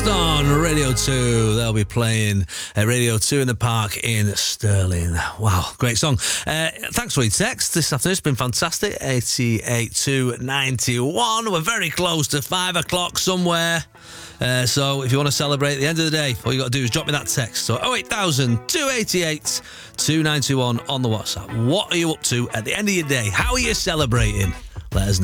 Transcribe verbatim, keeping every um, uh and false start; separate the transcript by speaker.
Speaker 1: On Radio two, they'll be playing at Radio two in the Park in Stirling. Wow, great song. Uh, thanks for your text this afternoon. It's been fantastic. eighty-eight two ninety-one. We're very close to five o'clock somewhere. Uh, so if you want to celebrate at the end of the day, all you got to do is drop me that text. So oh eight thousand, two eighty-eight, two ninety-one on the WhatsApp. What are you up to at the end of your day? How are you celebrating? Let us know.